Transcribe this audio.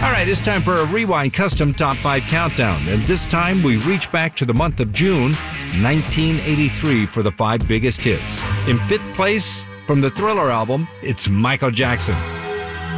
All right, it's time for a Rewind Custom Top 5 Countdown. And this time we reach back to the month of June 1983 for the 5 biggest hits. In 5th place, from the Thriller album, it's Michael Jackson.